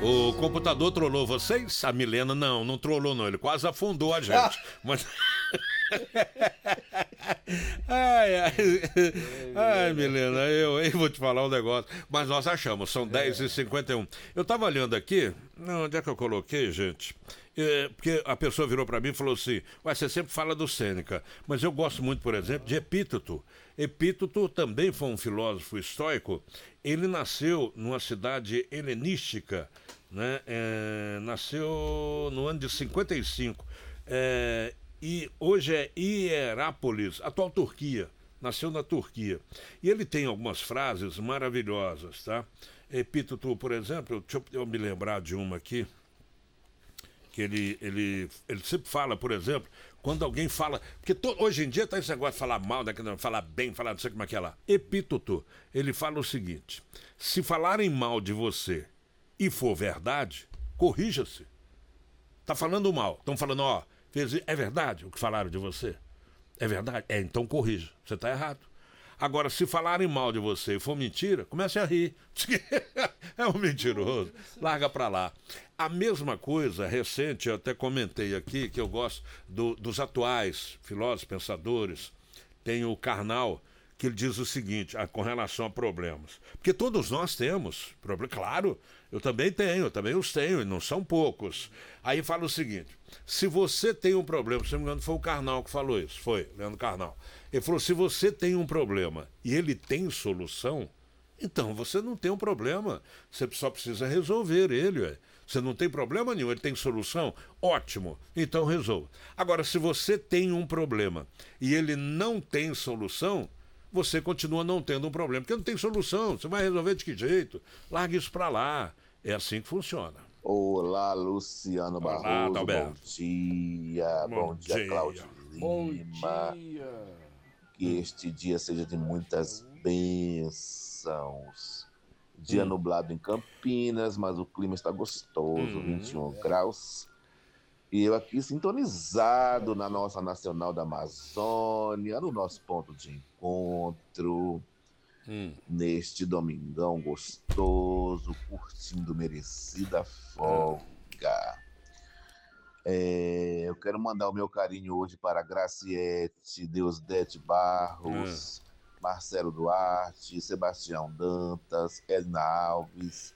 O computador trollou vocês? A Milena não trollou não, ele quase afundou a gente. Mas... ai, Milena, eu vou te falar um negócio. Mas nós achamos, são 10h51. Eu tava olhando aqui, onde é que eu coloquei, gente? Porque a pessoa virou para mim e falou assim: ué, você sempre fala do Sêneca, mas eu gosto muito, por exemplo, de Epíteto. Epíteto também foi um filósofo estoico. Ele nasceu numa cidade helenística, né? Nasceu no ano de 55. E hoje é Hierápolis, atual Turquia. Nasceu na Turquia. E ele tem algumas frases maravilhosas, tá? Epíteto, por exemplo, deixa eu me lembrar de uma aqui, que ele sempre fala, por exemplo, quando alguém fala... Porque hoje em dia tá esse negócio de falar mal, né, falar bem, falar não sei como é que é lá. Epíteto, ele fala o seguinte: se falarem mal de você e for verdade, corrija-se. Tá falando mal, estão falando, ó, é verdade o que falaram de você? É verdade? Então corrija, você tá errado. Agora, se falarem mal de você e for mentira, comece a rir. É um mentiroso. Larga pra lá. A mesma coisa, recente, eu até comentei aqui, que eu gosto dos atuais filósofos, pensadores. Tem o Karnal, que ele diz o seguinte, com relação a problemas. Porque todos nós temos problemas. Claro, eu também os tenho, e não são poucos. Aí fala o seguinte: se você tem um problema, se não me engano foi o Karnal que falou isso, foi, Leandro Karnal. Ele falou: se você tem um problema e ele tem solução, então você não tem um problema, você só precisa resolver ele, ué. Você não tem problema nenhum, ele tem solução? Ótimo, então resolva. Agora, se você tem um problema e ele não tem solução, você continua não tendo um problema, porque não tem solução, você vai resolver de que jeito? Larga isso pra lá, é assim que funciona. Olá, Luciano Barroso, Adalberto. Bom dia, Cláudio Bom Lima. dia. Que este dia seja de muitas bênçãos. Dia nublado em Campinas, mas o clima está gostoso, 21 graus. E eu aqui sintonizado na nossa Nacional da Amazônia, no nosso ponto de encontro, neste domingão gostoso, curtindo merecida folga. Eu quero mandar o meu carinho hoje para Graciete, Deusdete Barros, Marcelo Duarte, Sebastião Dantas, Edna Alves,